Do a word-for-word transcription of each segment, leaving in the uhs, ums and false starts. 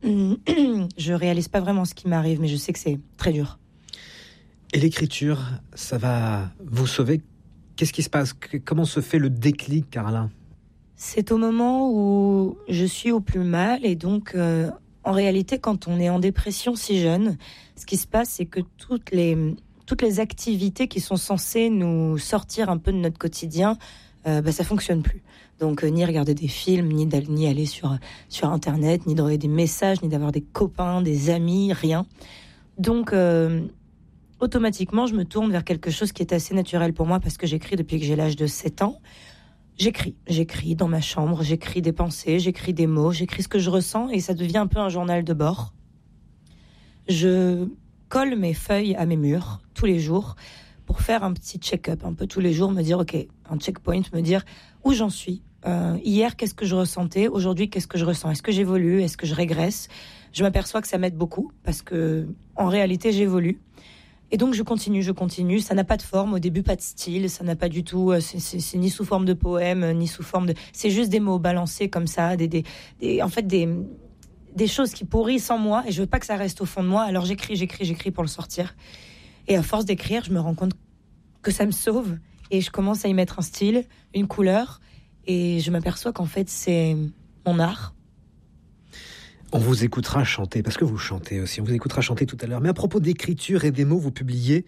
Je réalise pas vraiment ce qui m'arrive, mais je sais que c'est très dur. Et l'écriture, ça va vous sauver? Qu'est-ce qui se passe? Comment se fait le déclic, Carla? C'est au moment où je suis au plus mal et donc, euh, en réalité, quand on est en dépression si jeune, ce qui se passe, c'est que toutes les, toutes les activités qui sont censées nous sortir un peu de notre quotidien, euh, bah, ça fonctionne plus. Donc, euh, ni regarder des films, ni, ni aller sur, sur Internet, ni d'envoyer des messages, ni d'avoir des copains, des amis, rien. Donc, euh, automatiquement, je me tourne vers quelque chose qui est assez naturel pour moi parce que j'écris depuis que j'ai l'âge de sept ans. J'écris, j'écris dans ma chambre, j'écris des pensées, j'écris des mots, j'écris ce que je ressens et ça devient un peu un journal de bord. Je colle mes feuilles à mes murs tous les jours pour faire un petit check-up, un peu tous les jours, me dire, ok, un checkpoint, me dire où j'en suis. Euh, hier, qu'est-ce que je ressentais? Aujourd'hui, qu'est-ce que je ressens? Est-ce que j'évolue? Est-ce que je régresse? Je m'aperçois que ça m'aide beaucoup parce que, en réalité, j'évolue. Et donc je continue, je continue. Ça n'a pas de forme, au début pas de style, ça n'a pas du tout. C'est, c'est, c'est ni sous forme de poème, ni sous forme de. C'est juste des mots balancés comme ça, des, des, des en fait des, des choses qui pourrissent en moi. Et je veux pas que ça reste au fond de moi. Alors j'écris, j'écris, j'écris pour le sortir. Et à force d'écrire, je me rends compte que ça me sauve. Et je commence à y mettre un style, une couleur. Et je m'aperçois qu'en fait c'est mon art. On vous écoutera chanter, parce que vous chantez aussi, on vous écoutera chanter tout à l'heure. Mais à propos d'écriture et des mots, vous publiez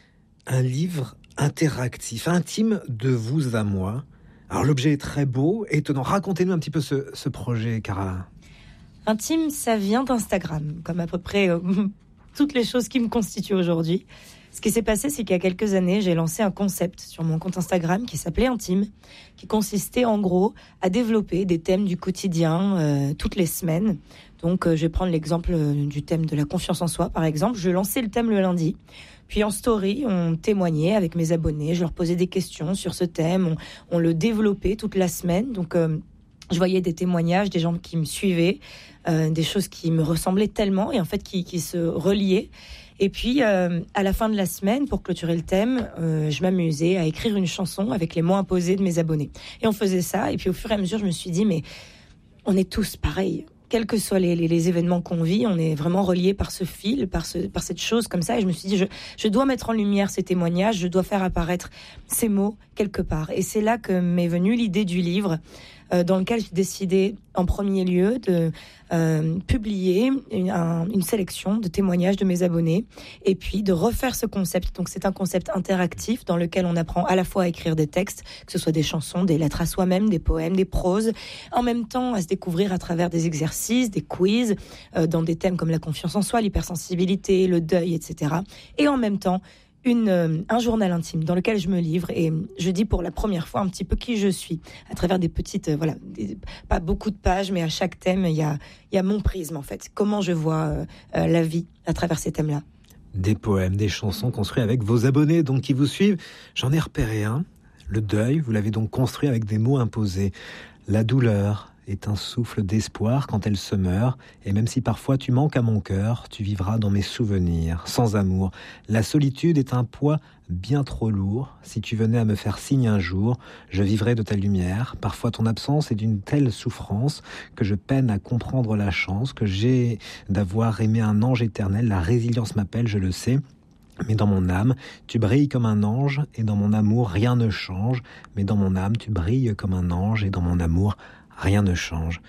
un livre interactif, intime de vous à moi. Alors l'objet est très beau, étonnant. Racontez-nous un petit peu ce, ce projet, Carla. Intime, ça vient d'Instagram, comme à peu près euh, toutes les choses qui me constituent aujourd'hui. Ce qui s'est passé, c'est qu'il y a quelques années, j'ai lancé un concept sur mon compte Instagram qui s'appelait Intime, qui consistait en gros à développer des thèmes du quotidien euh, toutes les semaines. Donc, euh, je vais prendre l'exemple euh, du thème de la confiance en soi, par exemple. Je lançais le thème le lundi. Puis en story, on témoignait avec mes abonnés. Je leur posais des questions sur ce thème. On, on le développait toute la semaine. Donc, euh, je voyais des témoignages, des gens qui me suivaient, euh, des choses qui me ressemblaient tellement et en fait qui, qui se reliaient. Et puis, euh, à la fin de la semaine, pour clôturer le thème, euh, je m'amusais à écrire une chanson avec les mots imposés de mes abonnés. Et on faisait ça. Et puis, au fur et à mesure, je me suis dit, mais on est tous pareils. Quels que soient les, les, les événements qu'on vit, on est vraiment reliés par ce fil, par, ce, par cette chose comme ça. Et je me suis dit, je, je dois mettre en lumière ces témoignages, je dois faire apparaître ces mots quelque part. Et c'est là que m'est venue l'idée du livre, euh, dans lequel j'ai décidé en premier lieu de euh, publier une, un, une sélection de témoignages de mes abonnés et puis de refaire ce concept. Donc c'est un concept interactif dans lequel on apprend à la fois à écrire des textes, que ce soit des chansons, des lettres à soi-même, des poèmes, des proses, en même temps à se découvrir à travers des exercices, des quiz, euh, dans des thèmes comme la confiance en soi, l'hypersensibilité, le deuil, et cetera. Et en même temps, Une, euh, un journal intime dans lequel je me livre et je dis pour la première fois un petit peu qui je suis à travers des petites, euh, voilà, des, pas beaucoup de pages, mais à chaque thème, il y a, il y a mon prisme en fait, comment je vois euh, euh, la vie à travers ces thèmes-là. Des poèmes, des chansons construits avec vos abonnés donc qui vous suivent. J'en ai repéré un, le deuil, vous l'avez donc construit avec des mots imposés. La douleur est un souffle d'espoir quand elle se meurt, et même si parfois tu manques à mon cœur, tu vivras dans mes souvenirs, sans amour. La solitude est un poids bien trop lourd. Si tu venais à me faire signe un jour, je vivrais de ta lumière. Parfois ton absence est d'une telle souffrance que je peine à comprendre la chance que j'ai d'avoir aimé un ange éternel. La résilience m'appelle, je le sais. Mais dans mon âme, tu brilles comme un ange, et dans mon amour, rien ne change. Mais dans mon âme, tu brilles comme un ange, et dans mon amour, rien ne change.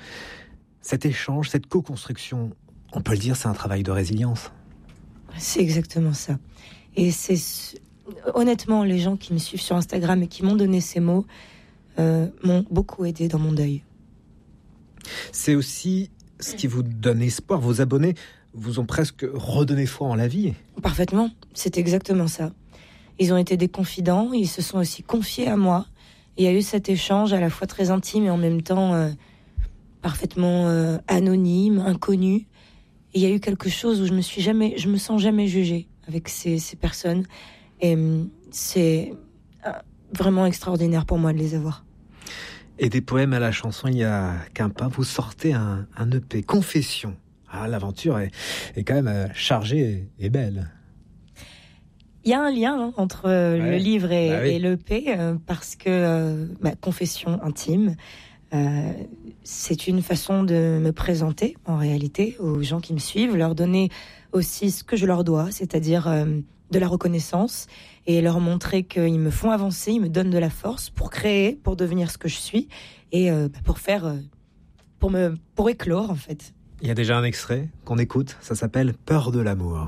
Cet échange, cette co-construction, on peut le dire, c'est un travail de résilience. C'est exactement ça. Et c'est honnêtement, les gens qui me suivent sur Instagram et qui m'ont donné ces mots euh, m'ont beaucoup aidé dans mon deuil. C'est aussi ce qui vous donne espoir. Vos abonnés vous ont presque redonné foi en la vie. Parfaitement, c'est exactement ça. Ils ont été des confidents, ils se sont aussi confiés à moi. Il y a eu cet échange à la fois très intime et en même temps euh, parfaitement euh, anonyme, inconnu. Et il y a eu quelque chose où je me suis jamais, je me sens jamais jugée avec ces, ces personnes. Et c'est euh, vraiment extraordinaire pour moi de les avoir. Et des poèmes à la chanson, il y a qu'un pas. Vous sortez un, un E P, Confession. Ah, l'aventure est, est quand même chargée et belle. Il y a un lien hein, entre euh, ouais. le livre et, bah oui. et l'E P, euh, parce que, euh, bah, confession intime, Euh, c'est une façon de me présenter, en réalité, aux gens qui me suivent, leur donner aussi ce que je leur dois, c'est-à-dire euh, de la reconnaissance, et leur montrer qu'ils me font avancer, ils me donnent de la force pour créer, pour devenir ce que je suis, et euh, pour faire, euh, pour me, pour éclore, en fait. Il y a déjà un extrait qu'on écoute, ça s'appelle « Peur de l'amour ».